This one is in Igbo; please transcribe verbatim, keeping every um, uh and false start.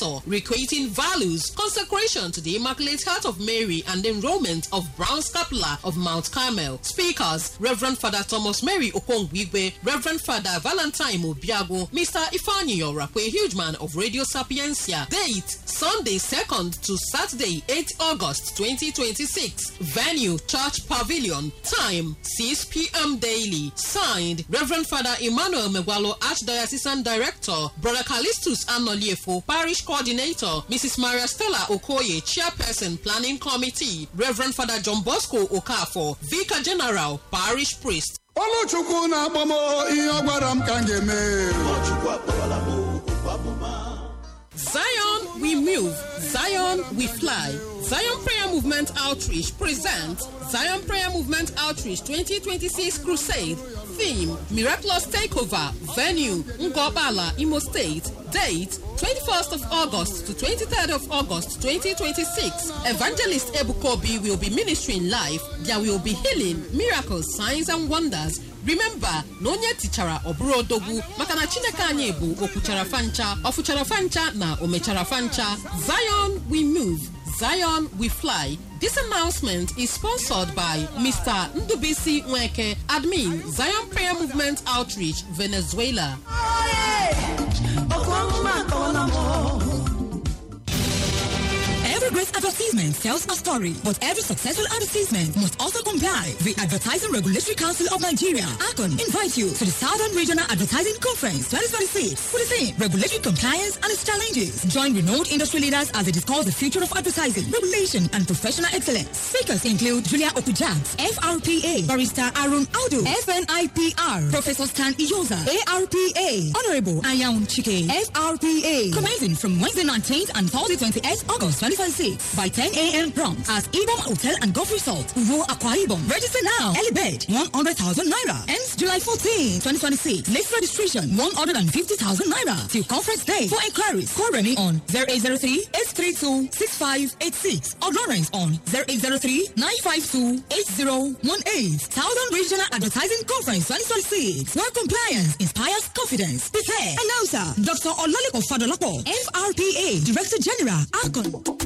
Director, Recreating Values, Consecration to the Immaculate Heart of Mary and Enrollment of Brown Scapular of Mount Carmel. Speakers, Reverend Father Thomas Mary Okongwigwe, Reverend Father Valentine Obiago, Mister Ifeanyi Yorakwe, huge man of Radio Sapiencia. Date, Sunday second to Saturday eighth August twenty twenty-six. Venue, Church Pavilion. Time, six p m daily. Signed, Reverend Father Emmanuel Megwalo, Archdiocesan Director, Brother Callistus Anoliefo, Parish Coordinator, Missus Maria Stella Okoye, Chairperson, Planning Committee, Reverend Father John Bosco Okafo, Vicar General, Parish Priest. Zion we move, Zion we fly. Zion Prayer Movement Outreach presents Zion Prayer Movement Outreach twenty twenty-six Crusade. Theme, Miraculous Takeover. Venue, Ngobala, Imo State. Date, twenty-first of August to twenty-third of August twenty twenty-six. Evangelist Ebukobi will be ministering live. There will be healing, miracles, signs and wonders. Remember, Nonya Tichara Oburo Dogu, Makana Chineka Anyebu, Okuchara Fancha, Ofuchara Fancha, na Omechara Fancha. Zion we move, Zion we fly. This announcement is sponsored by Mister Ndubisi Nweke, Admin, Zion Prayer Movement Outreach, Venezuela. Every great advertisement tells a story, but every successful advertisement must also comply. The Advertising Regulatory Council of Nigeria, A C O N, invite you to the Southern Regional Advertising Conference twenty twenty-six for the theme, Regulatory Compliance and its Challenges. Join renowned industry leaders as they discuss the future of advertising, regulation, and professional excellence. Speakers include Julia Okujaks, F R P A, Barrister Arun Audu, F N I P R, Professor Stan Iyoza, A R P A, Honorable Ayaun Chike, F R P A. Commencing from Wednesday nineteenth and Thursday twenty-eighth August twenty twenty-six by ten a m prompt at Ibom Hotel and Golf Resort, Uvo Aqua Ibom. Register now. Early bed one hundred thousand naira. Ends July fourteenth, twenty twenty-six. Late registration one hundred fifty thousand naira till conference day. For inquiries, call Remy on zero eight zero three, eight three two, six five eight six or Lawrence on zero eight zero three, nine five two, eight zero one eight. Southern Regional Advertising Conference twenty twenty-six, where compliance inspires confidence. Prepare. Announcer Doctor Olalekan Fadolapo, F R P A Director General, A C O N.